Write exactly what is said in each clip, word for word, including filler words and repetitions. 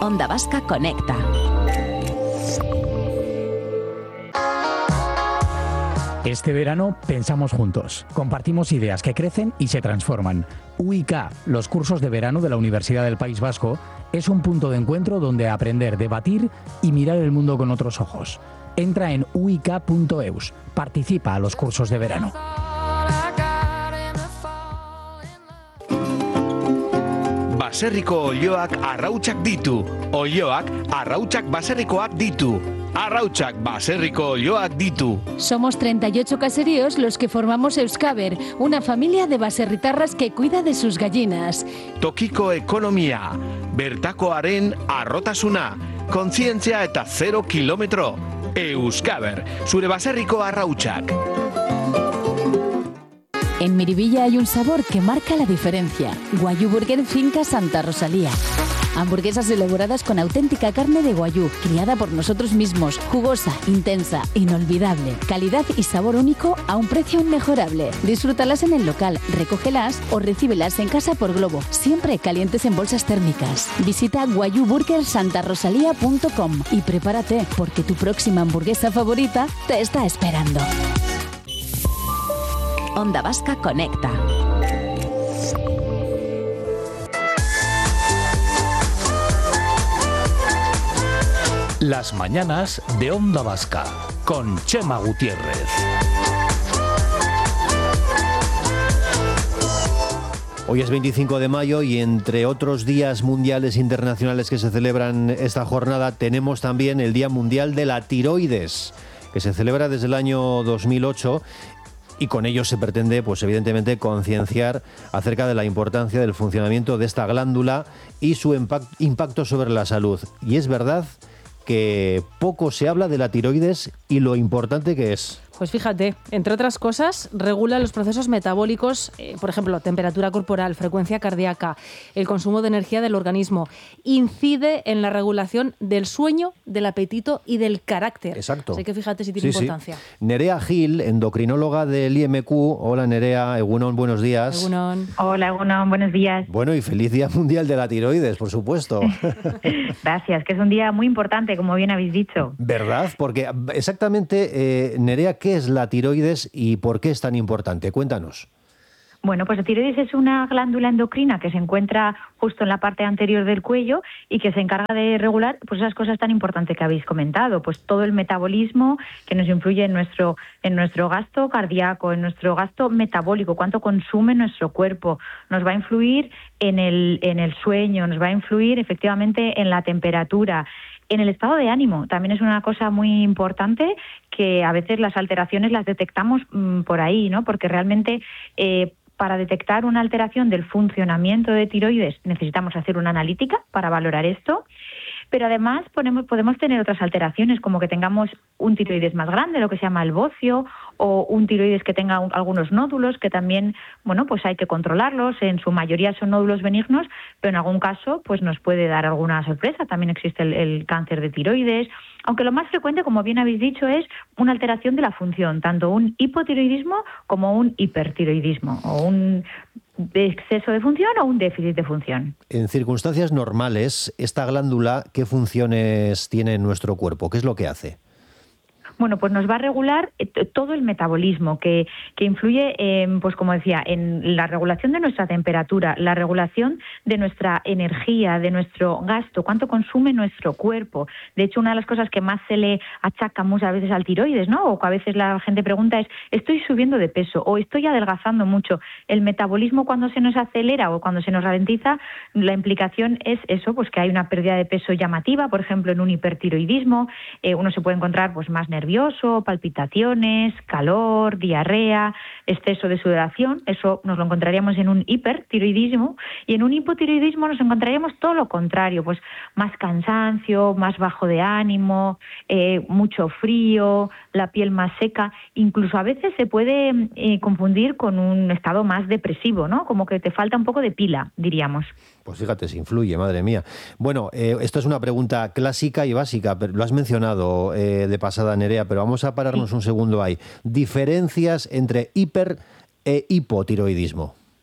Onda Vasca Conecta. Este verano pensamos juntos, compartimos ideas que crecen y se transforman. U I K, los cursos de verano de la Universidad del País Vasco, es un punto de encuentro donde aprender, debatir y mirar el mundo con otros ojos. Entra en u i k punto e u s, participa a los cursos de verano. Baserriko olioak arrautsak ditu. Olioak arrautsak baserrikoak ditu. Arrautsak baserriko olioak ditu. Somos treinta y ocho caseríos los que formamos Euskaber, una familia de baserritarras que cuida de sus gallinas. Tokiko ekonomia, bertakoaren arrotasuna, kontzientzia eta zero kilometro. Euskaber, zure baserriko arrautsak. En Miribilla hay un sabor que marca la diferencia. Guayú Burger Finca Santa Rosalía. Hamburguesas elaboradas con auténtica carne de guayú, criada por nosotros mismos, jugosa, intensa, inolvidable, calidad y sabor único a un precio inmejorable. Disfrútalas en el local, recógelas o recíbelas en casa por globo, siempre calientes en bolsas térmicas. Visita guayú burger santa rosalía punto com y prepárate porque tu próxima hamburguesa favorita te está esperando. Onda Vasca Conecta. Las mañanas de Onda Vasca con Chema Gutiérrez. Hoy es veinticinco de mayo y entre otros días mundiales internacionales que se celebran esta jornada tenemos también el Día Mundial de la Tiroides, que se celebra desde el año dos mil ocho. Y con ello se pretende, pues evidentemente, concienciar acerca de la importancia del funcionamiento de esta glándula y su impacto sobre la salud. Y es verdad que poco se habla de la tiroides y lo importante que es. Pues fíjate, entre otras cosas, regula los procesos metabólicos, eh, por ejemplo, temperatura corporal, frecuencia cardíaca, el consumo de energía del organismo. Incide en la regulación del sueño, del apetito y del carácter. Exacto. Así que fíjate si tiene sí, importancia. Sí. Nerea Gil, endocrinóloga del I M Q. Hola Nerea, Egunon, buenos días. Egunon. Hola Egunon, buenos días. Bueno, y feliz Día Mundial de la Tiroides, por supuesto. Gracias, que es un día muy importante, como bien habéis dicho. ¿Verdad? Porque exactamente, eh, Nerea, ¿qué es la tiroides y por qué es tan importante? Cuéntanos. Bueno, pues la tiroides es una glándula endocrina que se encuentra justo en la parte anterior del cuello y que se encarga de regular pues esas cosas tan importantes que habéis comentado, pues todo el metabolismo que nos influye en nuestro en nuestro gasto cardíaco, en nuestro gasto metabólico, cuánto consume nuestro cuerpo, nos va a influir en el en el sueño, nos va a influir efectivamente en la temperatura. En el estado de ánimo también es una cosa muy importante que a veces las alteraciones las detectamos mmm, por ahí, ¿no? Porque realmente eh, para detectar una alteración del funcionamiento de tiroides necesitamos hacer una analítica para valorar esto. Pero además podemos, podemos tener otras alteraciones, como que tengamos un tiroides más grande, lo que se llama el bocio, o un tiroides que tenga un, algunos nódulos, que también, bueno, pues hay que controlarlos. En su mayoría son nódulos benignos, pero en algún caso pues nos puede dar alguna sorpresa. También existe el, el cáncer de tiroides, aunque lo más frecuente, como bien habéis dicho, es una alteración de la función, tanto un hipotiroidismo como un hipertiroidismo, o un de exceso de función o un déficit de función. En circunstancias normales, esta glándula, ¿qué funciones tiene en nuestro cuerpo? ¿Qué es lo que hace? Bueno, pues nos va a regular todo el metabolismo que, que influye, en, pues como decía, en la regulación de nuestra temperatura, la regulación de nuestra energía, de nuestro gasto, cuánto consume nuestro cuerpo. De hecho, una de las cosas que más se le achaca muchas veces al tiroides, ¿no? O que a veces la gente pregunta es, estoy subiendo de peso o estoy adelgazando mucho. El metabolismo cuando se nos acelera o cuando se nos ralentiza, la implicación es eso, pues que hay una pérdida de peso llamativa, por ejemplo, en un hipertiroidismo, eh, uno se puede encontrar pues más nervioso, nervioso, palpitaciones, calor, diarrea, exceso de sudoración. Eso nos lo encontraríamos en un hipertiroidismo, y en un hipotiroidismo nos encontraríamos todo lo contrario, pues más cansancio, más bajo de ánimo, eh, mucho frío, la piel más seca. Incluso a veces se puede eh, confundir con un estado más depresivo, ¿no? Como que te falta un poco de pila, diríamos. Pues fíjate, se influye, madre mía. Bueno, eh, esto es una pregunta clásica y básica, pero lo has mencionado eh, de pasada, Nerea, pero vamos a pararnos sí. un segundo ahí. Diferencias entre hiper e hipotiroidismo.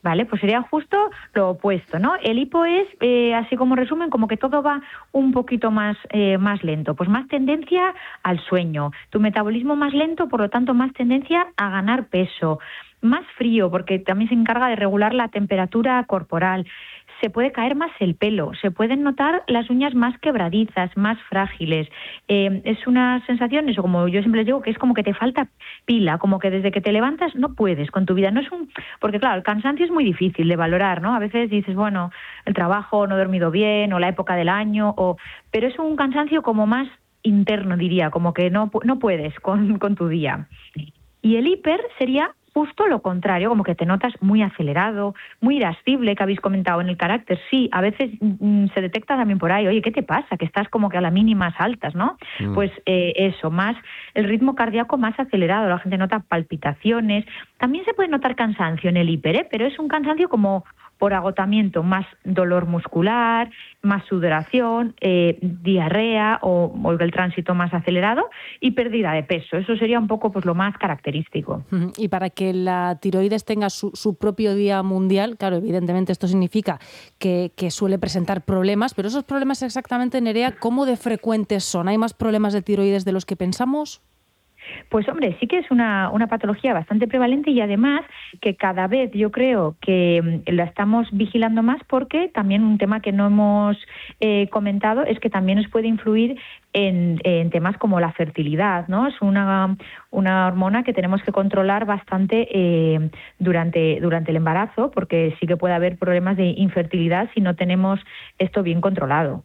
¿vale? Pues sería justo lo opuesto, ¿no? El hipo es, eh, así como resumen, como que todo va un poquito más, eh, más lento, pues más tendencia al sueño. Tu metabolismo más lento, por lo tanto, más tendencia a ganar peso. Más frío, porque también se encarga de regular la temperatura corporal. Se puede caer más el pelo, se pueden notar las uñas más quebradizas, más frágiles. Eh, es una sensación, eso como yo siempre les digo, que es como que te falta pila, como que desde que te levantas no puedes con tu vida. No es un, porque claro, el cansancio es muy difícil de valorar, ¿no? A veces dices, bueno, el trabajo, no he dormido bien, o la época del año, o pero es un cansancio como más interno, diría, como que no, no puedes con, con tu día. Y el hiper sería justo lo contrario, como que te notas muy acelerado, muy irascible, que habéis comentado en el carácter. Sí, a veces mm, se detecta también por ahí, oye, ¿qué te pasa? Que estás como que a las mínimas altas, ¿no? Mm. Pues eh, eso, más el ritmo cardíaco más acelerado, la gente nota palpitaciones. También se puede notar cansancio en el hiper, ¿eh? Pero es un cansancio como por agotamiento, más dolor muscular, más sudoración, eh, diarrea o, o el tránsito más acelerado y pérdida de peso. Eso sería un poco pues lo más característico. Y para que la tiroides tenga su, su propio día mundial, claro, evidentemente esto significa que, que suele presentar problemas, pero esos problemas exactamente, Nerea, ¿cómo de frecuentes son? ¿Hay más problemas de tiroides de los que pensamos? Pues hombre, sí que es una, una patología bastante prevalente y además que cada vez yo creo que la estamos vigilando más porque también un tema que no hemos eh, comentado es que también nos puede influir en, en temas como la fertilidad, ¿no? Es una, una hormona que tenemos que controlar bastante eh, durante, durante el embarazo porque sí que puede haber problemas de infertilidad si no tenemos esto bien controlado.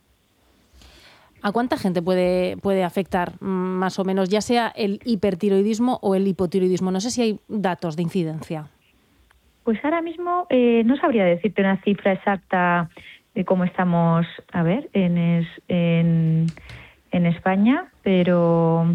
¿A cuánta gente puede, puede afectar más o menos, ya sea el hipertiroidismo o el hipotiroidismo? No sé si hay datos de incidencia. Pues ahora mismo eh, no sabría decirte una cifra exacta de cómo estamos, a ver, en, es, en, en España, pero...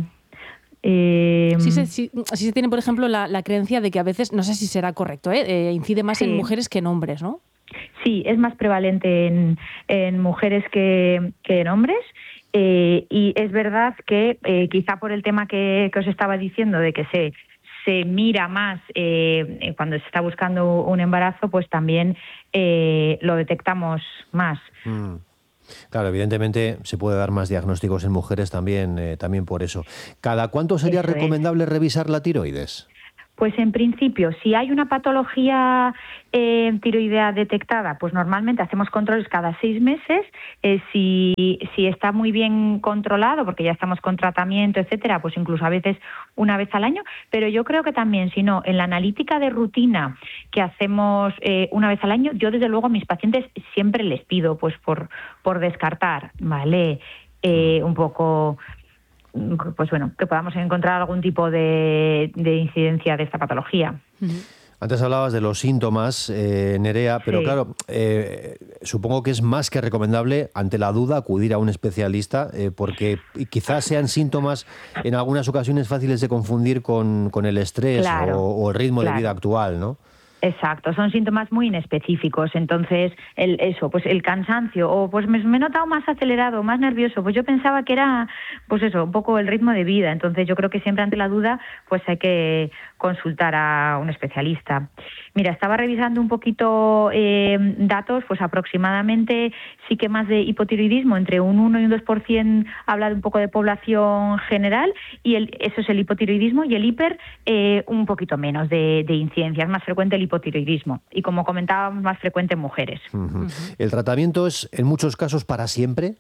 Eh, sí, se, sí, sí se tiene, por ejemplo, la, la creencia de que a veces, no sé si será correcto, ¿eh? Eh, incide más sí. en mujeres que en hombres, ¿no? Sí, es más prevalente en, en mujeres que, que en hombres. Eh, y es verdad que eh, quizá por el tema que, que os estaba diciendo de que se, se mira más eh, cuando se está buscando un embarazo, pues también eh, lo detectamos más. Mm. Claro, evidentemente se puede dar más diagnósticos en mujeres también, eh, también por eso. ¿Cada cuánto sería eso recomendable es. revisar la tiroides? Pues en principio, si hay una patología eh, tiroidea detectada, pues normalmente hacemos controles cada seis meses. Eh, si, si está muy bien controlado, porque ya estamos con tratamiento, etcétera, pues incluso a veces una vez al año. Pero yo creo que también, si no, en la analítica de rutina que hacemos eh, una vez al año, yo desde luego a mis pacientes siempre les pido, pues por, por descartar, ¿vale? Eh, un poco... pues bueno, que podamos encontrar algún tipo de, de incidencia de esta patología. Antes hablabas de los síntomas, eh, Nerea, pero sí. claro, eh, supongo que es más que recomendable, ante la duda, acudir a un especialista, eh, porque quizás sean síntomas en algunas ocasiones fáciles de confundir con, con el estrés claro, o, o el ritmo claro. de vida actual, ¿no? Exacto, son síntomas muy inespecíficos. Entonces, el, eso, pues el cansancio, o pues me, me he notado más acelerado, más nervioso, pues yo pensaba que era, pues eso, un poco el ritmo de vida. Entonces, yo creo que siempre ante la duda, pues hay que consultar a un especialista. Mira, estaba revisando un poquito eh, datos, pues aproximadamente sí que más de hipotiroidismo, entre un uno y un dos por ciento habla de un poco de población general, y el, eso es el hipotiroidismo, y el hiper eh, un poquito menos de, de incidencia, es más frecuente el hipotiroidismo, y como comentábamos, más frecuente en mujeres. Uh-huh. ¿El tratamiento es en muchos casos para siempre?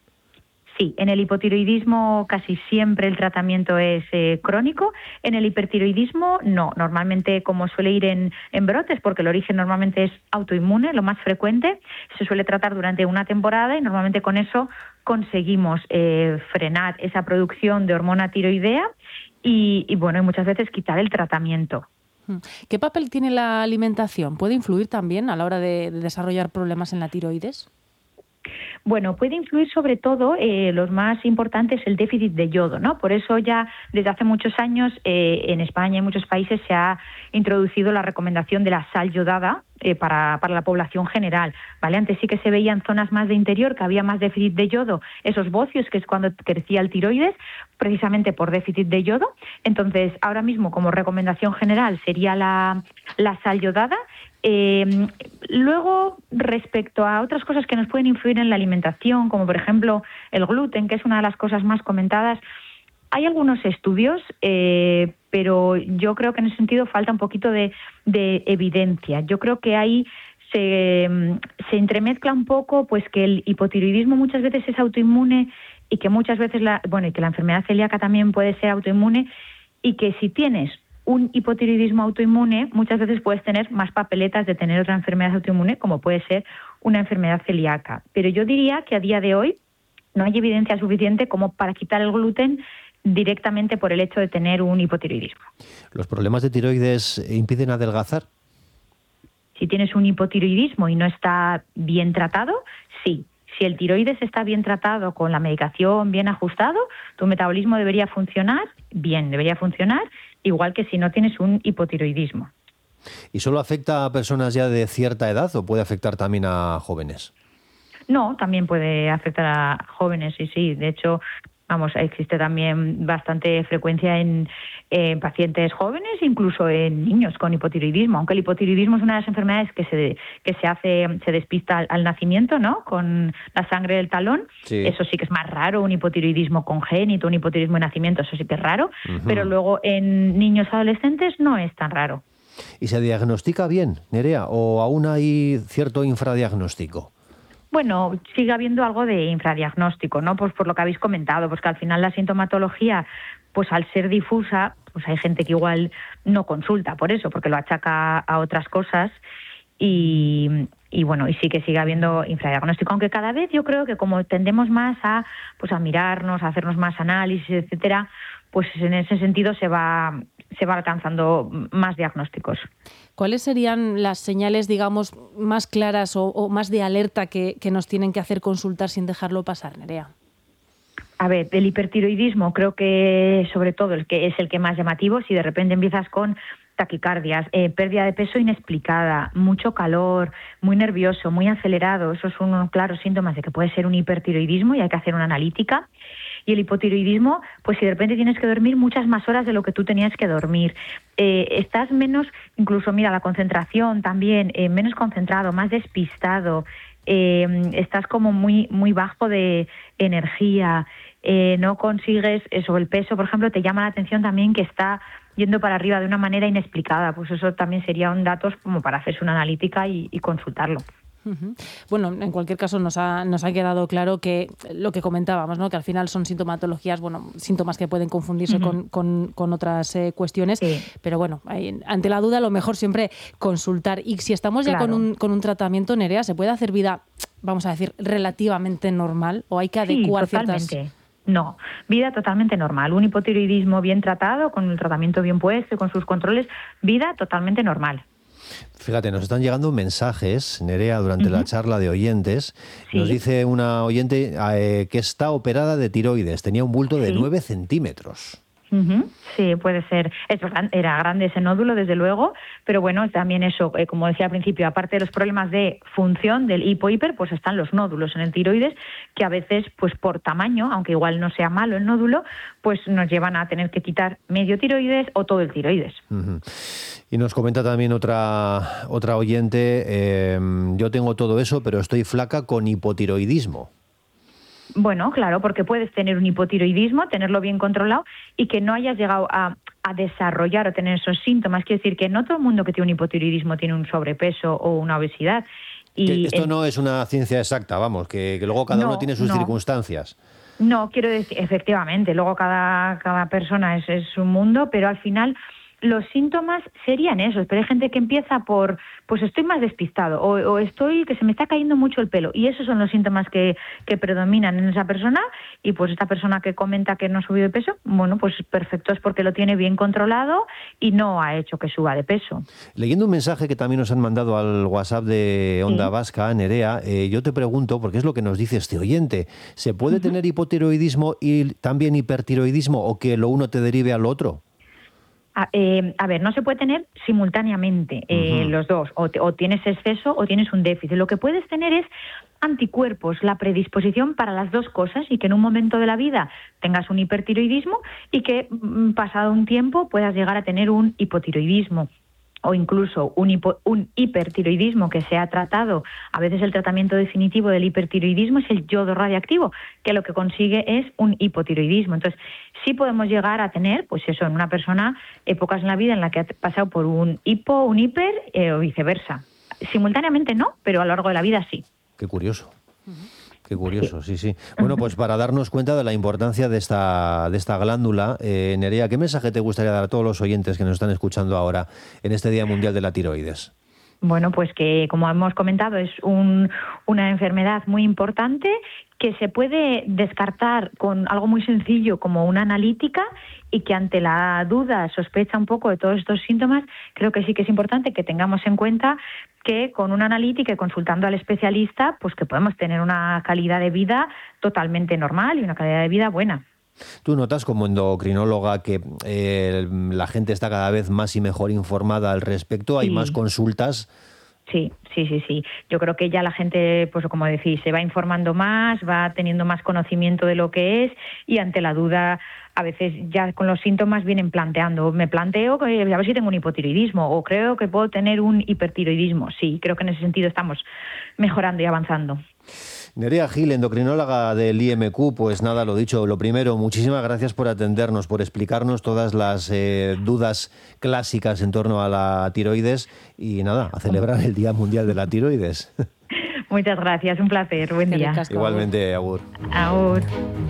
Sí, en el hipotiroidismo casi siempre el tratamiento es eh, crónico. En el hipertiroidismo no. Normalmente, como suele ir en, en brotes, porque el origen normalmente es autoinmune, lo más frecuente, se suele tratar durante una temporada y normalmente con eso conseguimos eh, frenar esa producción de hormona tiroidea y, y, bueno, y muchas veces quitar el tratamiento. ¿Qué papel tiene la alimentación? ¿Puede influir también a la hora de, de desarrollar problemas en la tiroides? Bueno, puede influir sobre todo, eh, los más importantes, el déficit de yodo, ¿no? Por eso ya desde hace muchos años eh, en España y en muchos países se ha introducido la recomendación de la sal yodada eh, para, para la población general, ¿vale? Antes sí que se veía en zonas más de interior que había más déficit de yodo, esos bocios, que es cuando crecía el tiroides, precisamente por déficit de yodo. Entonces, ahora mismo como recomendación general sería la, la sal yodada, Eh, luego, respecto a otras cosas que nos pueden influir en la alimentación, como por ejemplo el gluten, que es una de las cosas más comentadas, hay algunos estudios, eh, pero yo creo que en ese sentido falta un poquito de, de evidencia. Yo creo que ahí se, se entremezcla un poco pues que el hipotiroidismo muchas veces es autoinmune y que muchas veces la, bueno, y que la enfermedad celíaca también puede ser autoinmune, y que si tienes un hipotiroidismo autoinmune, muchas veces puedes tener más papeletas de tener otra enfermedad autoinmune, como puede ser una enfermedad celíaca. Pero yo diría que a día de hoy no hay evidencia suficiente como para quitar el gluten directamente por el hecho de tener un hipotiroidismo. ¿Los problemas de tiroides impiden adelgazar? Si tienes un hipotiroidismo y no está bien tratado, sí. Si el tiroides está bien tratado, con la medicación bien ajustado, tu metabolismo debería funcionar bien, debería funcionar igual que si no tienes un hipotiroidismo. ¿Y solo afecta a personas ya de cierta edad o puede afectar también a jóvenes? No, también puede afectar a jóvenes, sí, sí. De hecho, vamos, existe también bastante frecuencia en, en pacientes jóvenes, incluso en niños con hipotiroidismo, aunque el hipotiroidismo es una de las enfermedades que se que se hace, se despista al, al nacimiento, ¿no? Con la sangre del talón. Sí. Eso sí que es más raro, un hipotiroidismo congénito, un hipotiroidismo de nacimiento, eso sí que es raro, uh-huh. Pero luego en niños adolescentes no es tan raro. ¿Y se diagnostica bien, Nerea, o aún hay cierto infradiagnóstico? Bueno, sigue habiendo algo de infradiagnóstico, ¿no? Pues por lo que habéis comentado, pues que al final la sintomatología, pues al ser difusa, pues hay gente que igual no consulta por eso, porque lo achaca a otras cosas y, y bueno, y sí que sigue habiendo infradiagnóstico, aunque cada vez yo creo que como tendemos más a, pues a mirarnos, a hacernos más análisis, etcétera, pues en ese sentido se va, se va alcanzando más diagnósticos. ¿Cuáles serían las señales, digamos, más claras o, o más de alerta que, que nos tienen que hacer consultar sin dejarlo pasar, Nerea? A ver, del hipertiroidismo creo que sobre todo el que es el que más llamativo, si de repente empiezas con taquicardias, eh, pérdida de peso inexplicada, mucho calor, muy nervioso, muy acelerado, esos son unos claros síntomas de que puede ser un hipertiroidismo y hay que hacer una analítica. Y el hipotiroidismo, pues si de repente tienes que dormir muchas más horas de lo que tú tenías que dormir, eh, estás menos, incluso mira, la concentración también, eh, menos concentrado, más despistado, eh, estás como muy, muy bajo de energía, eh, no consigues eso, el peso, por ejemplo, te llama la atención también que está yendo para arriba de una manera inexplicada, pues eso también sería un dato como para hacerse una analítica y, y consultarlo. Bueno, en cualquier caso nos ha, nos ha quedado claro que lo que comentábamos, ¿no? Que al final son sintomatologías, bueno, síntomas que pueden confundirse uh-huh. con, con, con otras eh, cuestiones, sí. Pero bueno, hay, ante la duda lo mejor siempre consultar. Y si estamos ya claro. con, un, con un tratamiento, Nerea, ¿se puede hacer vida, vamos a decir, relativamente normal o hay que adecuar sí, totalmente. ciertas...? No, vida totalmente normal. Un hipotiroidismo bien tratado, con el tratamiento bien puesto y con sus controles, vida totalmente normal. Fíjate, nos están llegando mensajes, Nerea, durante uh-huh. la charla de oyentes. ¿Sí? Nos dice una oyente eh, que está operada de tiroides, tenía un bulto de ¿Sí? nueve centímetros. Uh-huh. Sí, puede ser. Era grande ese nódulo, desde luego, pero bueno, también eso, eh, como decía al principio, aparte de los problemas de función del hipo-hiper, pues están los nódulos en el tiroides, que a veces, pues por tamaño, aunque igual no sea malo el nódulo, pues nos llevan a tener que quitar medio tiroides o todo el tiroides. Uh-huh. Y nos comenta también otra, otra oyente, eh, yo tengo todo eso, pero estoy flaca con hipotiroidismo. Bueno, claro, porque puedes tener un hipotiroidismo, tenerlo bien controlado y que no hayas llegado a, a desarrollar o tener esos síntomas. Quiere decir que no todo el mundo que tiene un hipotiroidismo tiene un sobrepeso o una obesidad. Y esto el... no es una ciencia exacta, vamos, que, que luego cada no, uno tiene sus no. circunstancias. No, quiero decir, efectivamente, luego cada, cada persona es, es un mundo, pero al final los síntomas serían esos, pero hay gente que empieza por, pues estoy más despistado o, o estoy que se me está cayendo mucho el pelo y esos son los síntomas que, que predominan en esa persona y pues esta persona que comenta que no ha subido de peso, bueno, pues perfecto, es porque lo tiene bien controlado y no ha hecho que suba de peso. Leyendo un mensaje que también nos han mandado al WhatsApp de Onda sí. Vasca, Nerea, eh, yo te pregunto, porque es lo que nos dice este oyente, ¿se puede uh-huh. tener hipotiroidismo y también hipertiroidismo o que lo uno te derive al otro? A, eh, a ver, no se puede tener simultáneamente eh, uh-huh. los dos, o, te, o tienes exceso o tienes un déficit. Lo que puedes tener es anticuerpos, la predisposición para las dos cosas y que en un momento de la vida tengas un hipertiroidismo y que pasado un tiempo puedas llegar a tener un hipotiroidismo. o incluso un, hipo, un hipertiroidismo que se ha tratado. A veces el tratamiento definitivo del hipertiroidismo es el yodo radioactivo, que lo que consigue es un hipotiroidismo. Entonces, sí podemos llegar a tener, pues eso, en una persona, épocas en la vida en la que ha pasado por un hipo, un hiper eh, o viceversa. Simultáneamente no, pero a lo largo de la vida sí. Qué curioso. Qué curioso, sí, sí. Bueno, pues para darnos cuenta de la importancia de esta, de esta glándula, eh, Nerea, ¿qué mensaje te gustaría dar a todos los oyentes que nos están escuchando ahora en este Día Mundial de la Tiroides? Bueno, pues que, como hemos comentado, es un, una enfermedad muy importante que se puede descartar con algo muy sencillo como una analítica y que ante la duda, sospecha un poco de todos estos síntomas, creo que sí que es importante que tengamos en cuenta que con una analítica y consultando al especialista, pues que podemos tener una calidad de vida totalmente normal y una calidad de vida buena. ¿Tú notas como endocrinóloga que eh, la gente está cada vez más y mejor informada al respecto? ¿Hay sí. más consultas? Sí, sí, sí, sí. Yo creo que ya la gente, pues como decís, se va informando más, va teniendo más conocimiento de lo que es y ante la duda, a veces ya con los síntomas vienen planteando, me planteo que a ver si tengo un hipotiroidismo o creo que puedo tener un hipertiroidismo. Sí, creo que en ese sentido estamos mejorando y avanzando. Nerea Gil, endocrinóloga del I M Q, pues nada, lo dicho, lo primero, muchísimas gracias por atendernos, por explicarnos todas las eh, dudas clásicas en torno a la tiroides y nada, a celebrar el Día Mundial de la Tiroides. Muchas gracias, un placer, buen día. Igualmente, agur. Agur.